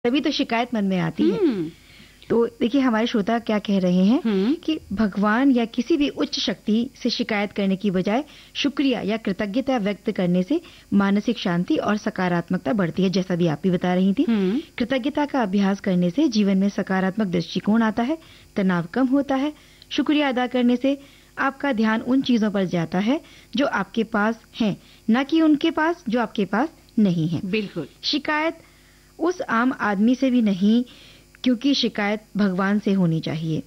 तभी तो शिकायत मन में आती है। तो देखिए हमारे श्रोता क्या कह रहे हैं कि भगवान या किसी भी उच्च शक्ति से शिकायत करने की बजाय शुक्रिया या कृतज्ञता व्यक्त करने से मानसिक शांति और सकारात्मकता बढ़ती है, जैसा भी आप भी बता रही थी। कृतज्ञता का अभ्यास करने से जीवन में सकारात्मक दृष्टिकोण आता है, तनाव कम होता है। शुक्रिया अदा करने से आपका ध्यान उन चीजों पर जाता है जो आपके पास हैं, न कि उनके पास जो आपके पास नहीं है। बिल्कुल। शिकायत उस आम आदमी से भी नहीं, क्योंकि शिकायत भगवान से होनी चाहिए।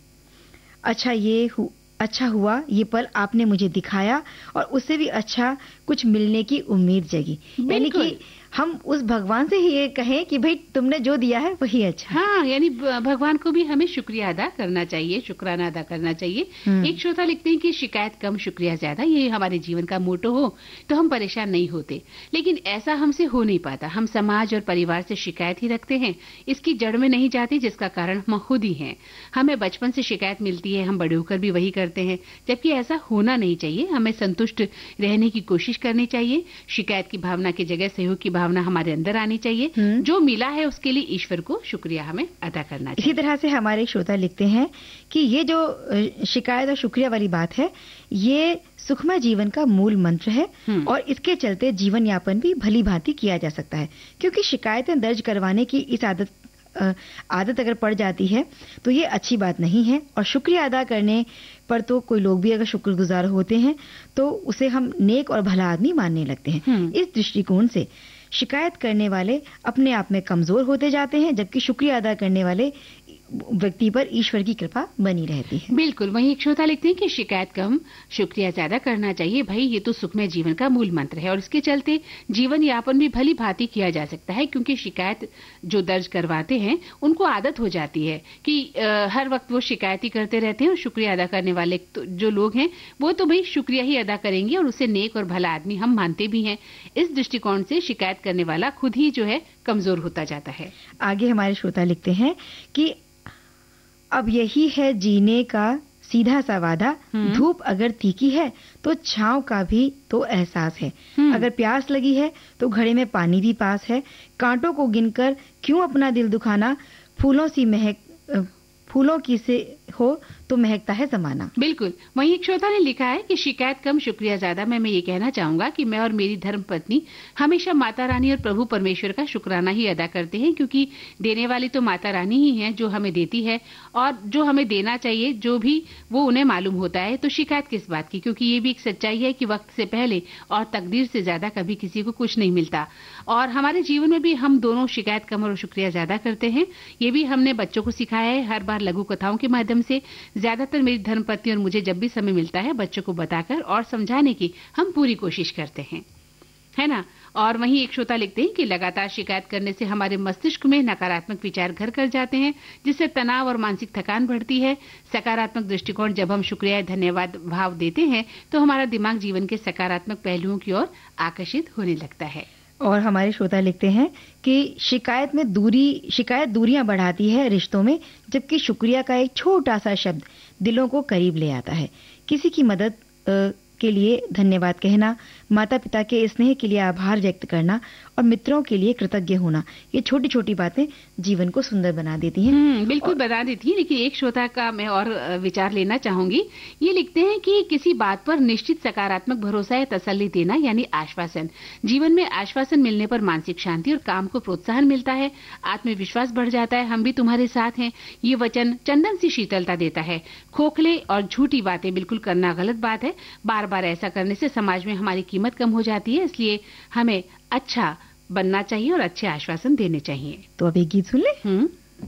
अच्छा हुआ ये पल आपने मुझे दिखाया और उससे भी अच्छा कुछ मिलने की उम्मीद जगी। यानी कि हम उस भगवान से ही ये कहें कि भाई तुमने जो दिया है वही अच्छा। हाँ, यानी भगवान को भी हमें शुक्रिया अदा करना चाहिए, शुक्राना अदा करना चाहिए। एक श्रोता लिखते हैं कि शिकायत कम शुक्रिया ज्यादा, ये हमारे जीवन का मोटो हो तो हम परेशान नहीं होते, लेकिन ऐसा हमसे हो नहीं पाता। हम समाज और परिवार से शिकायत ही रखते हैं, इसकी जड़ में नहीं जाती, जिसका कारण हम खुद ही हैं। हमें बचपन से शिकायत मिलती है, हम बड़े होकर भी वही करते हैं, जबकि ऐसा होना नहीं चाहिए। हमें संतुष्ट रहने की कोशिश करनी चाहिए। शिकायत की भावना की जगह सहयोग की भावना हमारे अंदर आनी चाहिए। जो मिला है उसके लिए ईश्वर को शुक्रिया हमें अदा करना चाहिए। इसी तरह से हमारे श्रोता लिखते हैं कि ये जो शिकायत और शुक्रिया वाली बात है, ये सुखमय जीवन का मूल मंत्र है और इसके चलते जीवन यापन भी भली भांति किया जा सकता है। क्योंकि शिकायतें दर्ज करवाने की इस आदत अगर पड़ जाती है तो ये अच्छी बात नहीं है। और शुक्रिया अदा करने पर तो कोई लोग भी अगर शुक्रगुजार होते हैं तो उसे हम नेक और भला आदमी मानने लगते हैं। इस दृष्टिकोण से शिकायत करने वाले अपने आप में कमजोर होते जाते हैं, जबकि शुक्रिया अदा करने वाले व्यक्ति पर ईश्वर की कृपा बनी रहती है। बिल्कुल। वहीं एक श्रोता लिखते हैं कि शिकायत कम शुक्रिया ज्यादा करना चाहिए। भाई ये तो सुखमय जीवन का मूल मंत्र है और इसके चलते जीवन यापन भी भली भांति किया जा सकता है। क्योंकि शिकायत जो दर्ज करवाते हैं उनको आदत हो जाती है कि हर वक्त वो शिकायत ही करते रहते हैं, और शुक्रिया अदा करने वाले जो लोग हैं वो तो भाई शुक्रिया ही अदा करेंगे और उसे नेक और भला आदमी हम मानते भी हैं। इस दृष्टिकोण से शिकायत करने वाला खुद ही जो है कमजोर होता जाता है। आगे हमारे श्रोता लिखते हैं कि अब यही है जीने का सीधा सा वादा, धूप अगर तीखी है तो छांव का भी तो एहसास है। अगर प्यास लगी है तो घड़े में पानी भी पास है। कांटों को गिनकर क्यों अपना दिल दुखाना, फूलों की से हो तो महकता है जमाना। बिल्कुल। वहीं एक श्रोता ने लिखा है कि शिकायत कम शुक्रिया ज्यादा में मैं ये कहना चाहूंगा कि मैं और मेरी धर्मपत्नी हमेशा माता रानी और प्रभु परमेश्वर का शुक्राना ही अदा करते हैं, क्योंकि देने वाली तो माता रानी ही है जो हमें देती है, और जो हमें देना चाहिए जो भी वो उन्हें मालूम होता है। तो शिकायत किस बात की, क्योंकि ये भी एक सच्चाई है कि वक्त से पहले और तकदीर से ज्यादा कभी किसी को कुछ नहीं मिलता। और हमारे जीवन में भी हम दोनों शिकायत कम और शुक्रिया ज्यादा करते हैं। ये भी हमने बच्चों को सिखाया है। हर बार लघु कथाओं के माध्यम से ज्यादातर मेरी धर्मपत्नी और मुझे जब भी समय मिलता है बच्चों को बताकर और समझाने की हम पूरी कोशिश करते हैं, है ना। और वहीं एक श्रोता लिखते हैं कि लगातार शिकायत करने से हमारे मस्तिष्क में नकारात्मक विचार घर कर जाते हैं, जिससे तनाव और मानसिक थकान बढ़ती है। सकारात्मक दृष्टिकोण जब हम शुक्रिया धन्यवाद भाव देते हैं तो हमारा दिमाग जीवन के सकारात्मक पहलुओं की ओर आकर्षित होने लगता है। और हमारे श्रोता लिखते हैं कि शिकायत दूरियां बढ़ाती है रिश्तों में, जबकि शुक्रिया का एक छोटा सा शब्द दिलों को करीब ले आता है। किसी की मदद के लिए धन्यवाद कहना, माता पिता के स्नेह के लिए आभार व्यक्त करना और मित्रों के लिए कृतज्ञ होना, ये छोटी छोटी बातें जीवन को सुंदर बना देती हैं। बिल्कुल बना देती हैं। लेकिन एक श्रोता का मैं और विचार लेना चाहूंगी। ये लिखते हैं कि किसी बात पर निश्चित सकारात्मक भरोसा या तसल्ली देना, यानी आश्वासन। जीवन में आश्वासन मिलने पर मानसिक शांति और काम को प्रोत्साहन मिलता है, आत्मविश्वास बढ़ जाता है। हम भी तुम्हारे साथ हैं, ये वचन चंदन सी शीतलता देता है। खोखले और झूठी बातें बिल्कुल करना गलत बात है। बार बार ऐसा करने से समाज में हमारी कीमत कम हो जाती है, इसलिए हमें अच्छा बनना चाहिए और अच्छे आश्वासन देने चाहिए। तो अब एक गीत सुन ले।